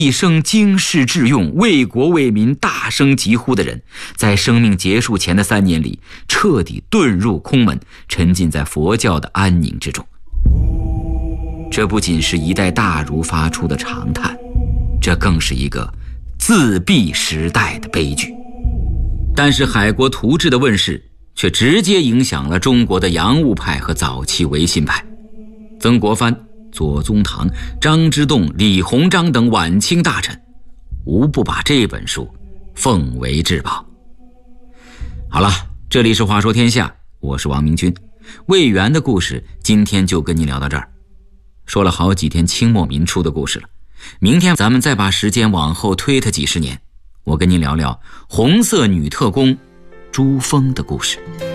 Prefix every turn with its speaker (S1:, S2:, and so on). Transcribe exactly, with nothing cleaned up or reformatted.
S1: 一生经世致用、为国为民大声疾呼的人，在生命结束前的三年里，彻底遁入空门，沉浸在佛教的安宁之中。这不仅是一代大儒发出的长叹，这更是一个自闭时代的悲剧。但是海国图志的问世却直接影响了中国的洋务派和早期维新派。曾国藩、左宗棠、张之洞、李鸿章等晚清大臣无不把这本书奉为至宝。好了，这里是话说天下，我是王明君。魏源的故事今天就跟你聊到这儿。说了好几天清末民初的故事了，明天咱们再把时间往后推它几十年，我跟您聊聊红色女特工朱峰的故事。